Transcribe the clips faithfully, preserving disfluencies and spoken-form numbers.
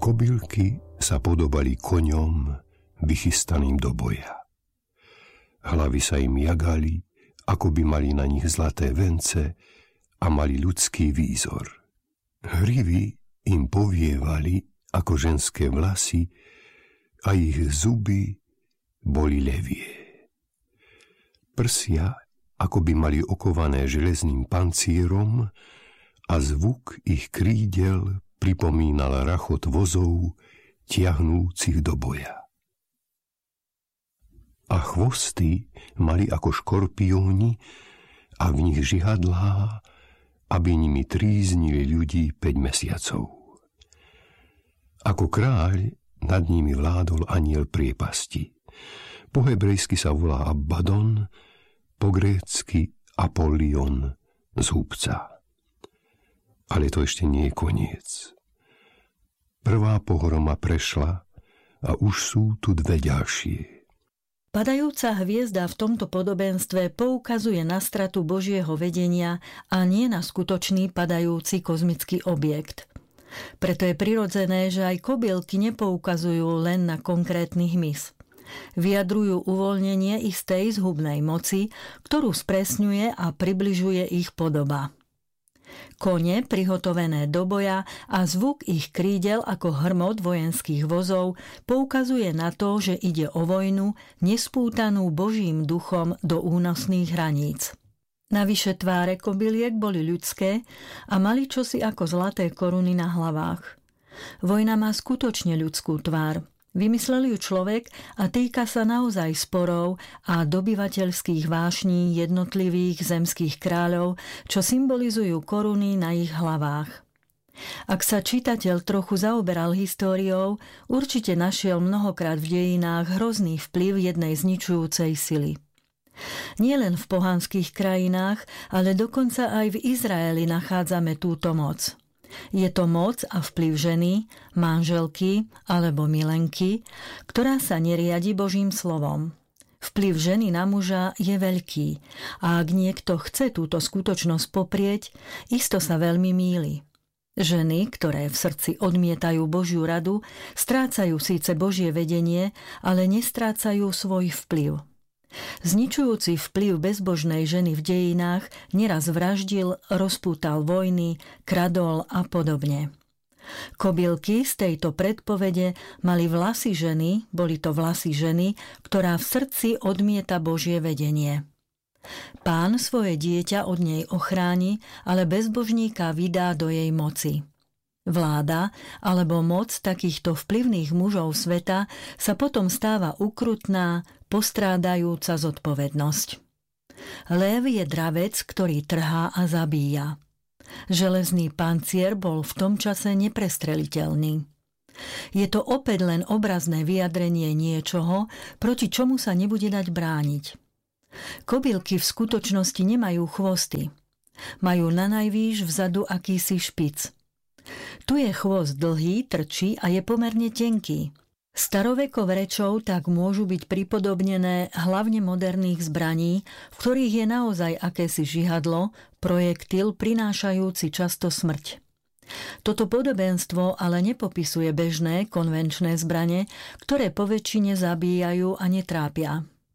Kobylky sa podobali koňom vychystaným do boja. Hlavy sa im jagali, ako by mali na nich zlaté vence a mali ľudský výzor. Hrivy im povievali ako ženské vlasy a ich zuby boli levie. Prsia ako by mali okované železným pancierom a zvuk ich krídel pripomínal rachot vozov tiahnúcich do boja. A chvosty mali ako škorpióni a v nich žihadlá, aby nimi tríznili ľudí päť mesiacov. Ako kráľ nad nimi vládol anjel priepasti. Po hebrejsky sa volá Abaddon, po grécky Apollyon, zhubca. Ale to ešte nie je koniec. Prvá pohroma prešla a už sú tu dve ďalšie. Padajúca hviezda v tomto podobenstve poukazuje na stratu Božieho vedenia a nie na skutočný padajúci kozmický objekt. Preto je prirodzené, že aj kobylky nepoukazujú len na konkrétny hmyz. Vyjadrujú uvoľnenie istej zhubnej moci, ktorú spresňuje a približuje ich podoba. Kone prihotovené do boja a zvuk ich krídel ako hrmot vojenských vozov poukazuje na to, že ide o vojnu nespútanú Božím duchom do únosných hraníc. Navyše tváre kobyliek boli ľudské a mali čosi ako zlaté koruny na hlavách. Vojna má skutočne ľudskú tvár. Vymyslel ju človek a týka sa naozaj sporov a dobyvateľských vášní jednotlivých zemských kráľov, čo symbolizujú koruny na ich hlavách. Ak sa čitateľ trochu zaoberal históriou, určite našiel mnohokrát v dejinách hrozný vplyv jednej zničujúcej sily. Nie len v pohanských krajinách, ale dokonca aj v Izraeli nachádzame túto moc. Je to moc a vplyv ženy, manželky alebo milenky, ktorá sa neriadi Božím slovom. Vplyv ženy na muža je veľký a ak niekto chce túto skutočnosť poprieť, isto sa veľmi mýli. Ženy, ktoré v srdci odmietajú Božiu radu, strácajú síce Božie vedenie, ale nestrácajú svoj vplyv. Zničujúci vplyv bezbožnej ženy v dejinách neraz vraždil, rozpútal vojny, kradol a podobne. Kobylky z tejto predpovede mali vlasy ženy, boli to vlasy ženy, ktorá v srdci odmieta Božie vedenie. Pán svoje dieťa od nej ochráni, ale bezbožníka vydá do jej moci. Vláda alebo moc takýchto vplyvných mužov sveta sa potom stáva ukrutná, postrádajúca zodpovednosť. Lév je dravec, ktorý trhá a zabíja. Železný pancier bol v tom čase neprestreliteľný. Je to opäť len obrazné vyjadrenie niečoho, proti čomu sa nebude dať brániť. Kobylky v skutočnosti nemajú chvosty. Majú nanajvýš vzadu akýsi špic. Tu je chvost dlhý, trčí a je pomerne tenký. Starovekov rečou tak môžu byť pripodobnené hlavne moderných zbraní, v ktorých je naozaj akési žihadlo, projektil prinášajúci často smrť. Toto podobenstvo ale nepopisuje bežné, konvenčné zbrane, ktoré poväčšine zabíjajú a netrápia.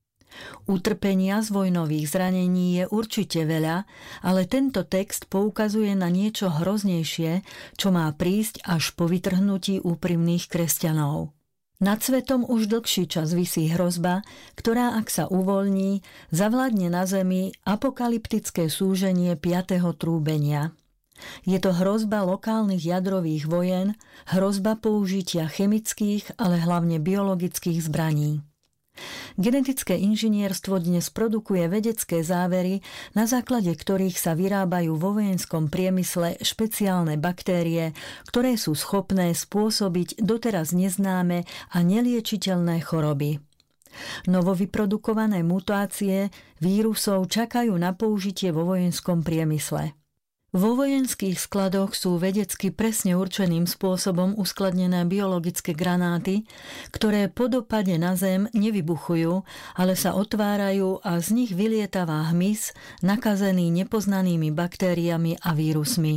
Utrpenia z vojnových zranení je určite veľa, ale tento text poukazuje na niečo hroznejšie, čo má prísť až po vytrhnutí úprimných kresťanov. Nad svetom už dlhší čas visí hrozba, ktorá, ak sa uvoľní, zavládne na zemi apokalyptické súženie piateho trúbenia. Je to hrozba lokálnych jadrových vojen, hrozba použitia chemických, ale hlavne biologických zbraní. Genetické inžinierstvo dnes produkuje vedecké závery, na základe ktorých sa vyrábajú vo vojenskom priemysle špeciálne baktérie, ktoré sú schopné spôsobiť doteraz neznáme a neliečiteľné choroby. Novovyprodukované mutácie vírusov čakajú na použitie vo vojenskom priemysle. Vo vojenských skladoch sú vedecky presne určeným spôsobom uskladnené biologické granáty, ktoré po dopade na zem nevybuchujú, ale sa otvárajú a z nich vylietavá hmyz, nakazený nepoznanými baktériami a vírusmi.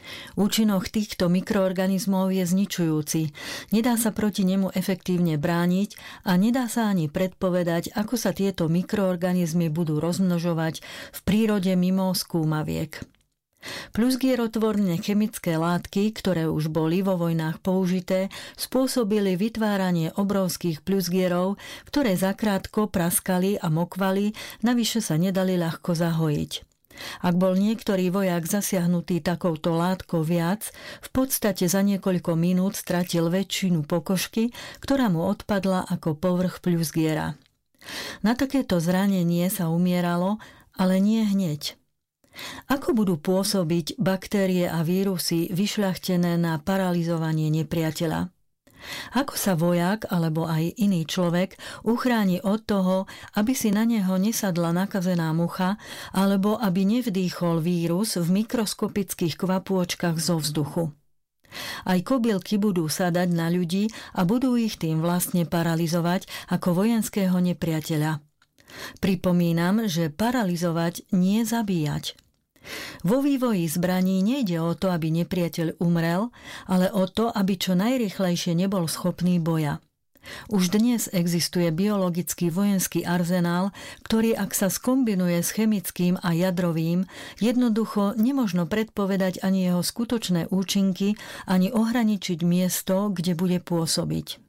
Účinok týchto mikroorganizmov je zničujúci. Nedá sa proti nemu efektívne brániť a nedá sa ani predpovedať, ako sa tieto mikroorganizmy budú rozmnožovať v prírode mimo skúmaviek. Plusgierotvorné chemické látky, ktoré už boli vo vojnách použité, spôsobili vytváranie obrovských plusgierov, ktoré zakrátko praskali a mokvali, navyše sa nedali ľahko zahojiť. Ak bol niektorý vojak zasiahnutý takouto látkou viac, v podstate za niekoľko minút stratil väčšinu pokožky, ktorá mu odpadla ako povrch plusgiera. Na takéto zranenie sa umieralo, ale nie hneď. Ako budú pôsobiť baktérie a vírusy vyšľachtené na paralyzovanie nepriateľa? Ako sa vojak alebo aj iný človek uchráni od toho, aby si na neho nesadla nakazená mucha alebo aby nevdýchol vírus v mikroskopických kvapôčkach zo vzduchu? Aj kobylky budú sadať na ľudí a budú ich tým vlastne paralyzovať ako vojenského nepriateľa. Pripomínam, že paralyzovať nie zabíjať. Vo vývoji zbraní nejde o to, aby nepriateľ umrel, ale o to, aby čo najrýchlejšie nebol schopný boja. Už dnes existuje biologický vojenský arzenál, ktorý ak sa skombinuje s chemickým a jadrovým, jednoducho nemožno predpovedať ani jeho skutočné účinky, ani ohraničiť miesto, kde bude pôsobiť.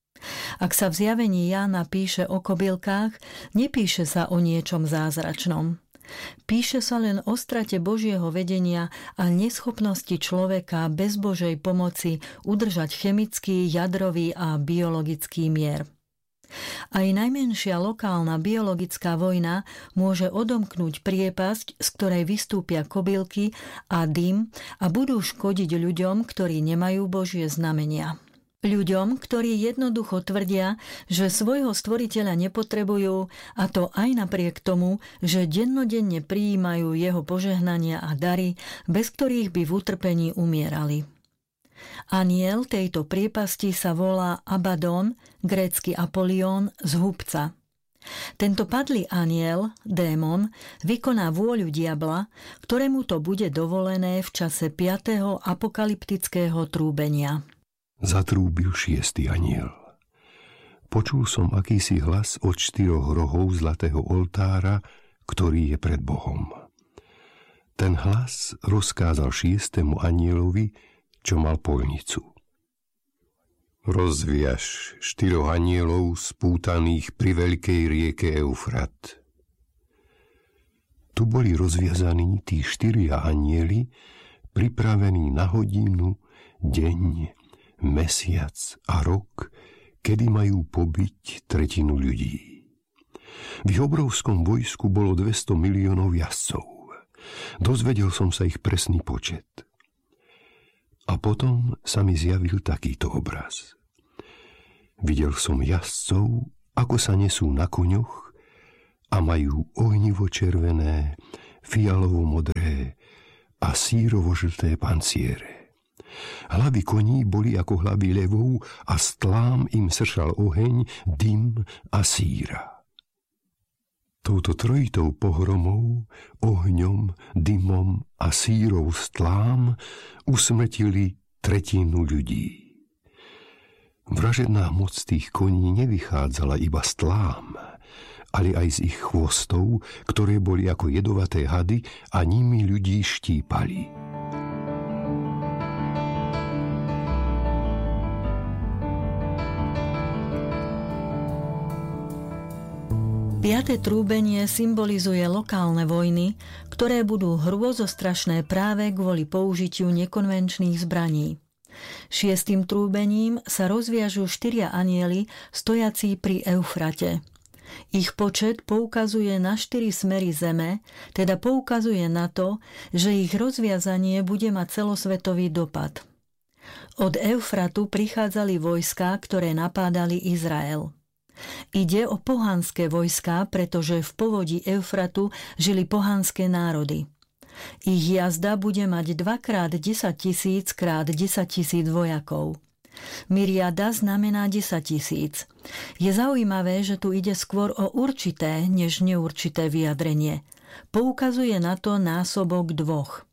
Ak sa v zjavení Jána píše o kobylkách, nepíše sa o niečom zázračnom. Píše sa len o strate Božieho vedenia a neschopnosti človeka bez Božej pomoci udržať chemický, jadrový a biologický mier. Aj najmenšia lokálna biologická vojna môže odomknúť priepasť, z ktorej vystúpia kobylky a dym a budú škodiť ľuďom, ktorí nemajú Božie znamenia. Ľuďom, ktorí jednoducho tvrdia, že svojho stvoriteľa nepotrebujú, a to aj napriek tomu, že dennodenne prijímajú jeho požehnania a dary, bez ktorých by v utrpení umierali. Anjel tejto priepasti sa volá Abaddon, grécky Apolión, zhubca. Tento padlý anjel, démon, vykoná vôľu diabla, ktorému to bude dovolené v čase piateho apokalyptického trúbenia. Zatrúbil šiestý anjel. Počul som akýsi hlas od štyroch rohov zlatého oltára, ktorý je pred Bohom. Ten hlas rozkázal šiestemu anjelovi, čo mal poľnicu. Rozviaž štyroch anjelov spútaných pri veľkej rieke Eufrat. Tu boli rozviazaní tí štyria anjeli, pripravení na hodinu, deň, mesiac a rok, kedy majú pobiť tretinu ľudí. V ich obrovskom vojsku bolo dvesto miliónov jazdcov. Dozvedel som sa ich presný počet. A potom sa mi zjavil takýto obraz. Videl som jazdcov, ako sa nesú na koňoch a majú ohnivo-červené, fialovo-modré a sírovo-žlté panciere. Hlavy koní boli ako hlavy levov a z tlám im sršal oheň, dym a síra. Touto trojitou pohromou, ohňom, dymom a sírou z tlám usmrtili tretinu ľudí. Vražedná moc tých koní nevychádzala iba z tlám, ale aj z ich chvostov, ktoré boli ako jedovaté hady a nimi ľudí štípali. Piate trúbenie symbolizuje lokálne vojny, ktoré budú hrôzostrašné práve kvôli použitiu nekonvenčných zbraní. Šiestým trúbením sa rozviažú štyria anjeli stojací pri Eufrate. Ich počet poukazuje na štyri smery zeme, teda poukazuje na to, že ich rozviazanie bude mať celosvetový dopad. Od Eufratu prichádzali vojská, ktoré napádali Izrael. Ide o pohanské vojská, pretože v povodí Eufratu žili pohanské národy. Ich jazda bude mať dvakrát desaťtisíc krát desaťtisíc vojakov. Myriada znamená desaťtisíc. Je zaujímavé, že tu ide skôr o určité, než neurčité vyjadrenie. Poukazuje na to násobok dvoch.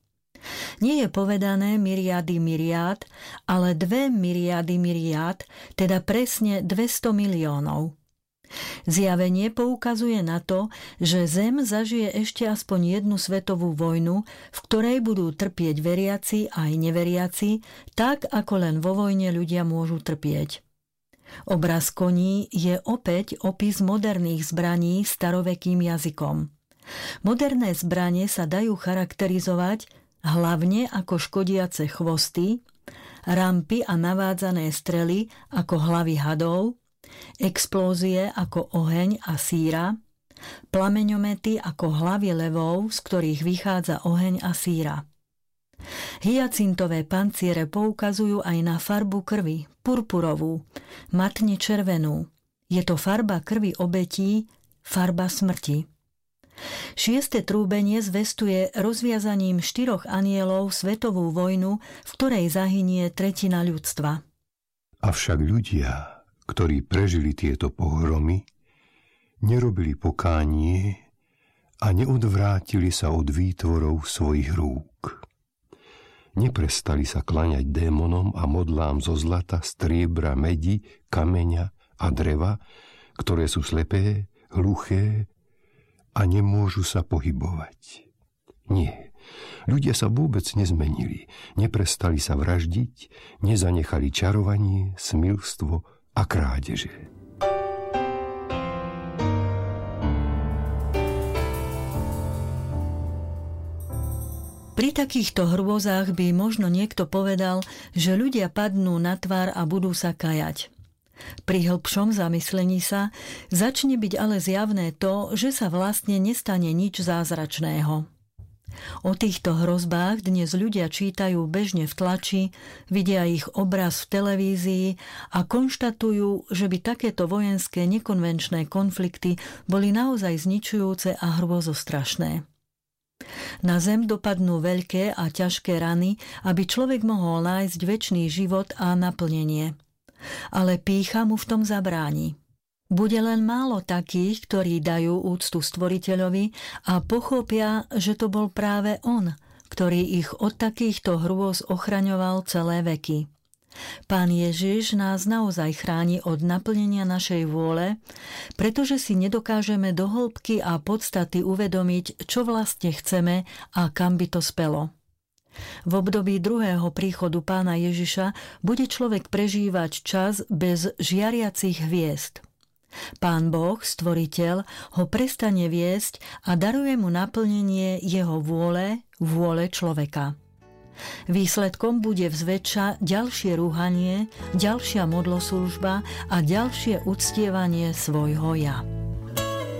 Nie je povedané myriady myriád, ale dve myriady myriád, teda presne dvesto miliónov. Zjavenie poukazuje na to, že Zem zažije ešte aspoň jednu svetovú vojnu, v ktorej budú trpieť veriaci aj neveriaci, tak ako len vo vojne ľudia môžu trpieť. Obraz koní je opäť opis moderných zbraní starovekým jazykom. Moderné zbranie sa dajú charakterizovať hlavne ako škodiace chvosty, rampy a navádzané strely ako hlavy hadov, explózie ako oheň a síra, plameňomety ako hlavy levov, z ktorých vychádza oheň a síra. Hyacintové panciere poukazujú aj na farbu krvi, purpurovú, matne červenú. Je to farba krvi obetí, farba smrti. Šieste trúbenie zvestuje rozviazaním štyroch anielov svetovú vojnu, v ktorej zahynie tretina ľudstva. Avšak ľudia, ktorí prežili tieto pohromy, nerobili pokánie a neodvrátili sa od výtvorov svojich rúk. Neprestali sa kláňať démonom a modlám zo zlata, striebra, medi, kameňa a dreva, ktoré sú slepé, hluché a nemôžu sa pohybovať. Nie, ľudia sa vôbec nezmenili, neprestali sa vraždiť, nezanechali čarovanie, smilstvo a krádeže. Pri takýchto hrôzach by možno niekto povedal, že ľudia padnú na tvár a budú sa kajať. Pri hĺbšom zamyslení sa začne byť ale zjavné to, že sa vlastne nestane nič zázračného. O týchto hrozbách dnes ľudia čítajú bežne v tlači, vidia ich obraz v televízii a konštatujú, že by takéto vojenské nekonvenčné konflikty boli naozaj zničujúce a hrôzostrašné. Na zem dopadnú veľké a ťažké rany, aby človek mohol nájsť večný život a naplnenie. Ale pýcha mu v tom zabráni. Bude len málo takých, ktorí dajú úctu Stvoriteľovi a pochopia, že to bol práve on, ktorý ich od takýchto hrôz ochraňoval celé veky. Pán Ježiš nás naozaj chráni od naplnenia našej vôle, pretože si nedokážeme do hĺbky a podstaty uvedomiť, čo vlastne chceme a kam by to spelo. V období druhého príchodu Pána Ježiša bude človek prežívať čas bez žiariacich hviezd. Pán Boh, Stvoriteľ, ho prestane viesť a daruje mu naplnenie jeho vôle, vôle človeka. Výsledkom bude vzväčša ďalšie rúhanie, ďalšia modloslužba a ďalšie uctievanie svojho ja.